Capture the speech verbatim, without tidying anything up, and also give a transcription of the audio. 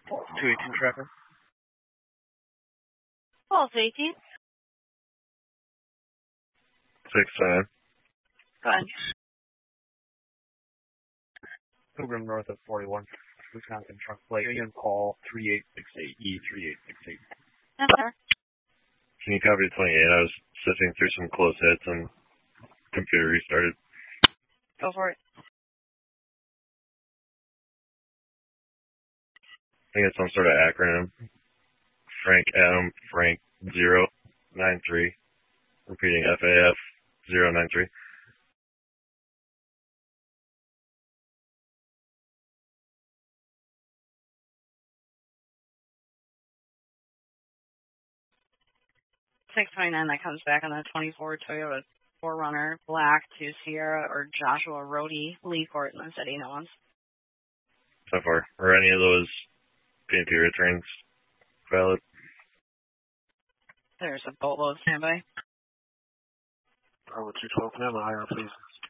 two eighteen traffic. Pulse eighteen. six seven. Go ahead. Pilgrim north of forty-one. Wisconsin truck plate. Union call three eight six eight E three eight six eight. Yes, sir. Can you copy twenty-eight? I was sifting through some close hits and computer restarted. Go for it. I think it's some sort of acronym. Frank Adam Frank zero nine three. Repeating F A F zero nine three. six twenty-nine, that comes back on the twenty-four Toyota four runner, black to Sierra or Joshua Rohde, Lee Court in the city, no one's. So far. Are any of those P and P returns valid? There's a boatload standby. Bravo two twelve, can I have a higher, please?